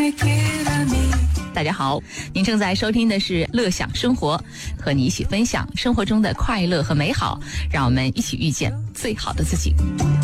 大家好，您正在收听的是乐享生活，和你一起分享生活中的快乐和美好，让我们一起遇见最好的自己。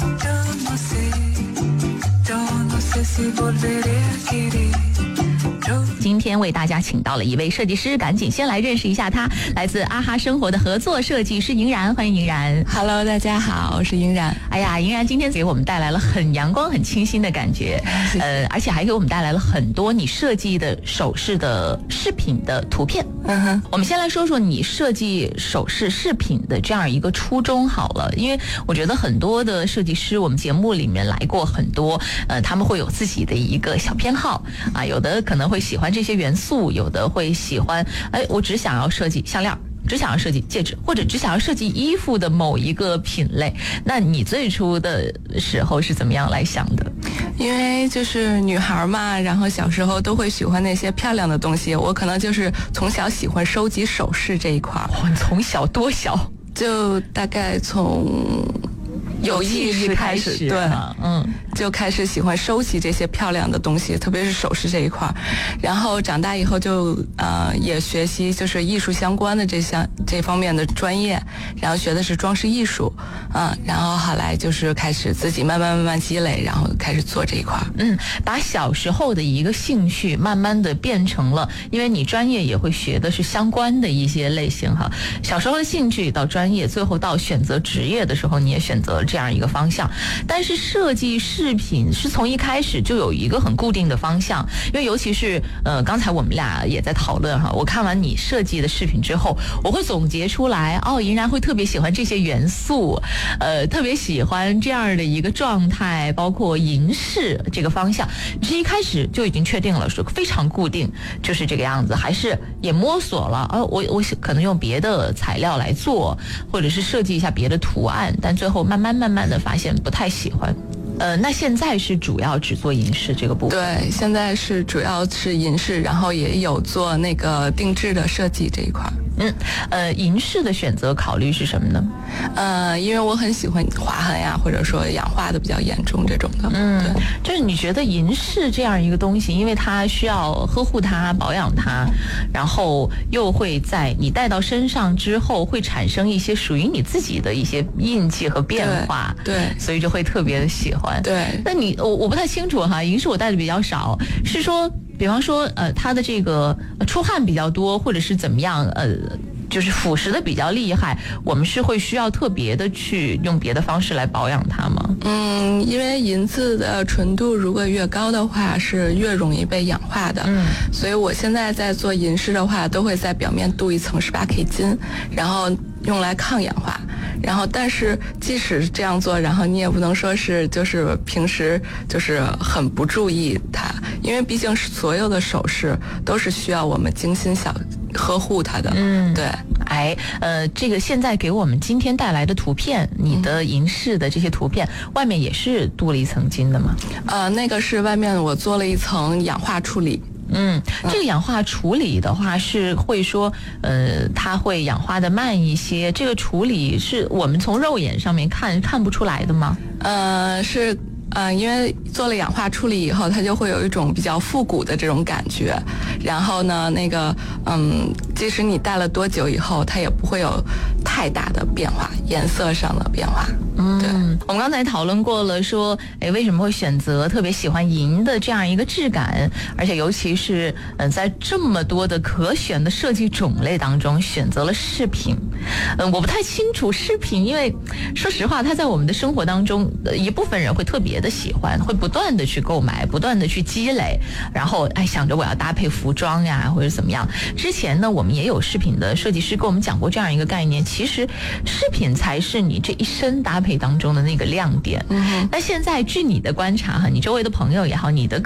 今天为大家请到了一位设计师，赶紧先来认识一下他，来自阿哈生活的合作设计师莹然，欢迎莹然。 Hello， 大家好，我是莹然。 哎呀，莹然今天给我们带来了很阳光、很清新的感觉，而且还给我们带来了很多你设计的首饰的饰品的图片。我们先来说说你设计首饰饰品的这样一个初衷好了，因为我觉得很多的设计师，我们节目里面来过很多，他们会有自己的一个小偏好啊，有的可能会喜欢这些元素，有的会喜欢，我只想要设计项链，只想要设计戒指，或者只想要设计衣服的某一个品类。那你最初的时候是怎么样来想的？ 因为就是女孩嘛，然后小时候都会喜欢那些漂亮的东西，我可能就是从小喜欢收集首饰这一块。 你从小多小？ 就大概从有意识开始，对，就开始喜欢收集这些漂亮的东西，特别是首饰这一块。然后长大以后就也学习就是艺术相关的这方面的专业，然后学的是装饰艺术，然后后来就是开始自己慢慢积累，然后开始做这一块。 把小时候的一个兴趣慢慢的变成了，因为你专业也会学的是相关的一些类型哈。小时候的兴趣到专业，最后到选择职业的时候，你也选择了这样一个方向。但是设计饰品是从一开始就有一个很固定的方向，因为尤其是刚才我们俩也在讨论哈，我看完你设计的饰品之后，我会总结出来，莹然会特别喜欢这些元素，特别喜欢这样的一个状态，包括银饰这个方向，是一开始就已经确定了，是非常固定，就是这个样子，还是也摸索了，我可能用别的材料来做，或者是设计一下别的图案，但最后慢慢的发现不太喜欢。那现在是主要只做银饰这个部分？ 对，现在是主要是银饰，然后也有做那个定制的设计这一块。 银饰的选择考虑是什么呢？ 因为我很喜欢划痕呀，或者说氧化的比较严重这种的。对， 就是你觉得银饰这样一个东西，因为它需要呵护它、保养它，然后又会在你戴到身上之后，会产生一些属于你自己的一些印记和变化， 对， 所以就会特别的喜欢。 对， 那我不太清楚哈，银饰我戴的比较少，是说，比方说它的这个出汗比较多，或者是怎么样，就是腐蚀的比较厉害，我们是会需要特别的去用别的方式来保养它吗？ 因为银子的纯度如果越高的话，是越容易被氧化的。所以我现在在做银饰的话，都会在表面镀一层18K 金，然后用来抗氧化。然后，但是即使这样做，然后你也不能说是就是平时就是很不注意它，因为毕竟是所有的首饰都是需要我们精心呵护它的。对。 这个现在给我们今天带来的图片，你的银饰的这些图片，外面也是镀了一层金的吗？ 那个是外面我做了一层氧化处理。 这个氧化处理的话是会说，它会氧化的慢一些。这个处理是我们从肉眼上面看不出来的吗？ 是。因为做了氧化处理以后，它就会有一种比较复古的这种感觉。然后呢，即使你戴了多久以后，它也不会有太大的变化，颜色上的变化。对， 我们刚才讨论过了，说，为什么会选择特别喜欢银的这样一个质感，而且尤其是在这么多的可选的设计种类当中，选择了饰品。我不太清楚饰品，因为说实话，它在我们的生活当中，一部分人会特别的喜欢，会不断的去购买，不断的去积累，然后想着我要搭配服装呀，或者怎么样。之前呢，我们也有饰品的设计师跟我们讲过这样一个概念，其实饰品才是你这一身搭配当中的那个亮点。那现在据你的观察哈，你周围的朋友也好，你的